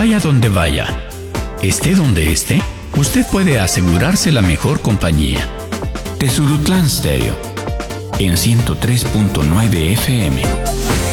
Vaya donde vaya, esté donde esté, usted puede asegurarse la mejor compañía. Tezulutlán Stereo, en 103.9 FM.